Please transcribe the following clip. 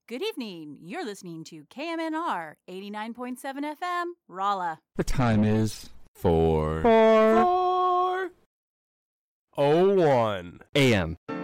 Good evening. You're listening to KMNR 89.7 FM, Rolla. The time is 4:01 a.m.